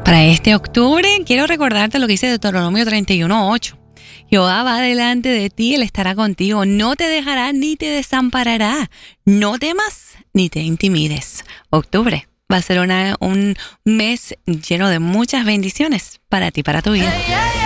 Para este octubre, quiero recordarte lo que dice Deuteronomio 31:8. Jehová va delante de ti, Él estará contigo, no te dejará ni te desamparará. No temas ni te intimides. Octubre va a ser un mes lleno de muchas bendiciones para ti, para tu vida.